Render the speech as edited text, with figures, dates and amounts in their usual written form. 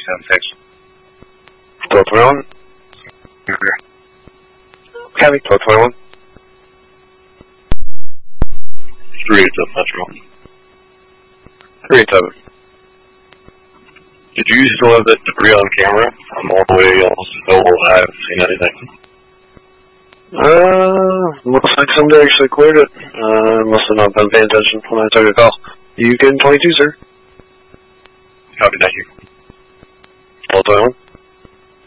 676. 1221. Copy, 1221. 387 Metro. 387. Did you still have that debris on camera? I'm all the way almost to Noble. I haven't seen anything. Looks like somebody actually cleared it. Must have not been paying attention when I took a call. You can 22, sir. Copy, thank you. 1221.